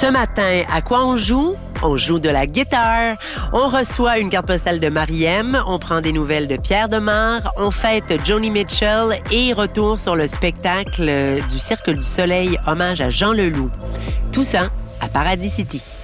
Ce matin, à quoi on joue? On joue de la guitare. On reçoit une carte postale de Marie-M. On prend des nouvelles de Pierre Demar. On fête Joni Mitchell et retour sur le spectacle du Cirque du Soleil, hommage à Jean Leloup. Tout ça à Paradis City.